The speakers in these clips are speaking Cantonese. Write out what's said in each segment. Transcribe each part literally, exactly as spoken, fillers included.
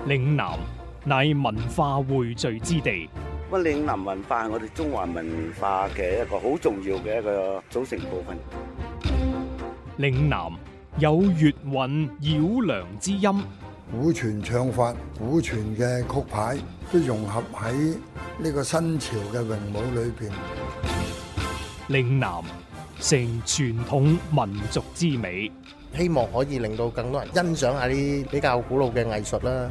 嶺南乃文化匯聚之地。 咁嶺南文化係我哋中華文化嘅一個好重要嘅一個組成部分。 嶺南有粵韻繞梁之音， 古傳唱法、古傳嘅曲牌都融合喺呢個新潮嘅詠舞裏邊。 嶺南成傳統民族之美， 希望可以令到更多人欣賞下啲比較古老嘅藝術啦。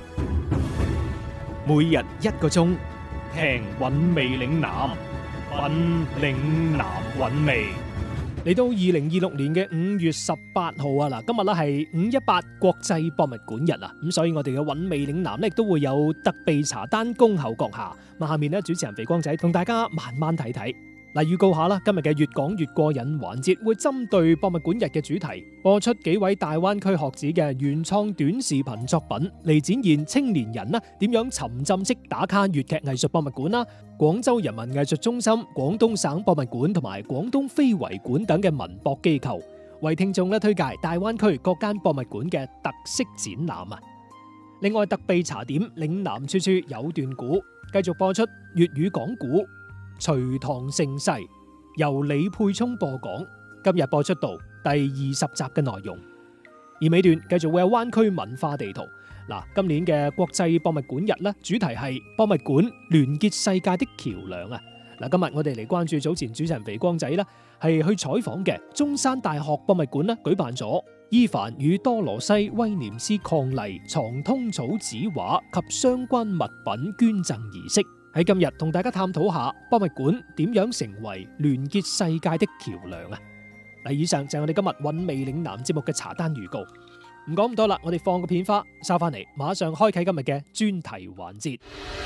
每日一個鐘，聽韻味嶺南，品嶺南韻味。嚟到二零二六年嘅五月十八號啊，嗱，今日咧係五一八國際博物館日啊，咁所以我哋嘅韻味嶺南咧亦都會有特備茶單恭候閣下。咁下面咧，主持人肥光仔同大家慢慢睇睇。嗱，預告下啦，今日嘅越講越過癮環節會針對博物館日嘅主題，播出幾位大灣區學子嘅原創短視頻作品，嚟展現青年人啦點樣沉浸式打卡粵劇藝術博物館啦、廣州人民藝術中心、廣東省博物館同埋廣東非遺館等嘅文博機構，為聽眾咧推介大灣區各間博物館嘅特色展覽啊！另外特備茶點嶺南處處有段古，繼續播出粵語講古。隋唐盛世由李沛聰播講，今日播出到第二十集嘅內容，而尾段繼續會有灣區文化地圖。嗱，今年嘅國際博物館日咧，主題係博物館聯結世界的橋樑啊！嗱，今日我哋嚟關注早前主持人肥光仔啦，係去採訪嘅中山大學博物館咧，舉辦咗伊凡與多羅西威廉斯伉儷藏通草紙畫及相關物品捐贈儀式。喺今日同大家探討下博物館點樣成為聯結世界的橋樑啊！嗱，以上就係我哋今日韻味嶺南節目嘅茶單預告。唔講咁多啦，我哋放個片花，收翻嚟，馬上開啟今日嘅專題環節。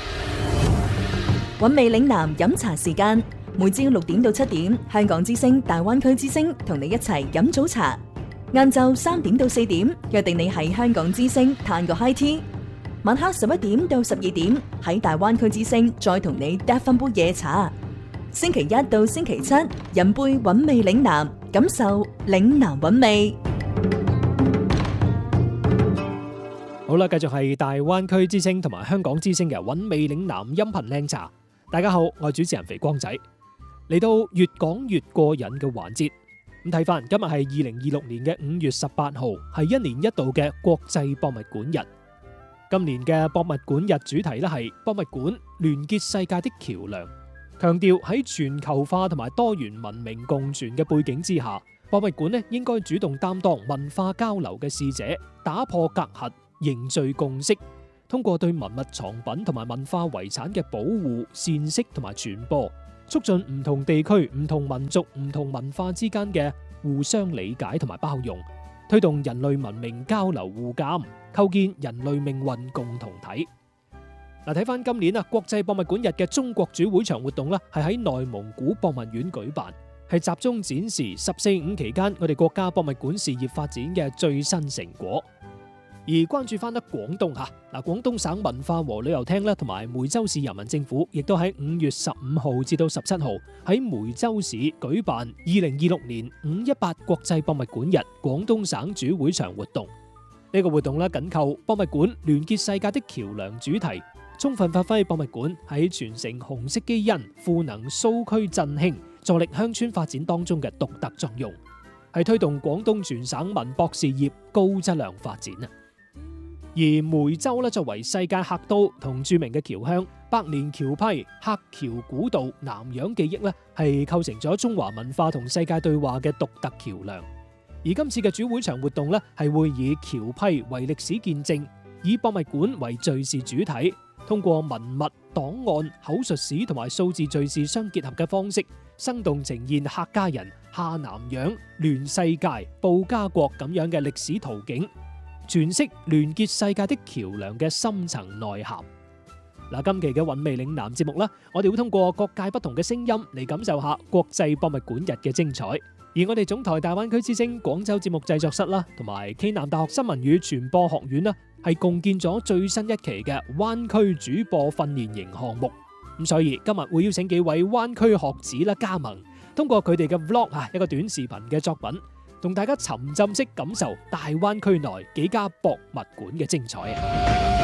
韻味嶺南飲茶時間，每朝六點到七點，香港之聲、大灣區之聲同你一齊飲早茶。晏晝三點到四點，約定你喺香港之聲嘆個 high tea。晚黑十一點到十二點喺大灣區之聲再同你嗒翻杯夜茶。星期一到星期七飲杯韻味嶺南，感受嶺南韻味。 好啦，繼續係大灣區之聲同埋香港之聲嘅韻味嶺南音頻靚茶。大家好，我係主持人肥光仔。嚟到越講越過癮嘅環節，咁睇翻今日係二零二六年嘅五月十八號，係一年一度嘅國際博物館日。今年嘅博物館日主題咧係博物館聯結世界的橋樑，強調喺全球化同埋多元文明共存嘅背景之下，博物館咧應該主動擔當文化交流嘅使者，打破隔閡，凝聚共識，通過對文物藏品同埋文化遺產嘅保護、善識同埋傳播，促進唔同地區、唔同民族、唔同文化之間嘅互相理解同埋包容，推動人類文明交流互鑒，構建人類命運共同體。嗱，睇翻今年啊，國際博物館日嘅中國主會場活動啦，係喺內蒙古博物院舉辦，係集中展示十四五期間我哋國家博物館事業發展嘅最新成果。而關注翻得廣東吓，嗱，廣東省文化和旅遊廳咧，同埋梅州市人民政府，亦都喺五月十五號至到十七號喺梅州市舉辦二零二六年五一八國際博物館日廣東省主會場活動。呢個活動咧緊扣博物館聯結世界的橋樑主題，充分發揮博物館喺傳承紅色基因、賦能蘇區振興、助力鄉村發展當中嘅獨特作用，係推動廣東全省文博事業高質量發展啊！而梅州咧作為世界客都同著名嘅僑鄉，百年僑批、客僑古道、南洋記憶咧，係構成咗中華文化同世界對話嘅獨特橋樑。而今次嘅主會場活動咧，係會以僑批為歷史見證，以博物館為敘事主體，通過文物、檔案、口述史同埋數字敘事相結合嘅方式，生動呈現客家人、下南洋、聯世界、報家國咁樣嘅歷史圖景，詮釋聯結世界的橋樑嘅深層內涵。嗱，今期嘅韻味嶺南節目啦，我哋會通過各界不同嘅聲音嚟感受下國際博物館日嘅精彩。而我哋總台大灣區之聲廣州節目製作室啦，同埋暨南大學新聞與傳播學院啦，係共建咗最新一期嘅灣區主播訓練營項目。咁所以今日會邀請幾位灣區學子啦加盟，通過佢哋嘅 vlog 啊，一個短視頻嘅作品，同大家沉浸式感受大灣區內幾家博物館嘅精彩啊！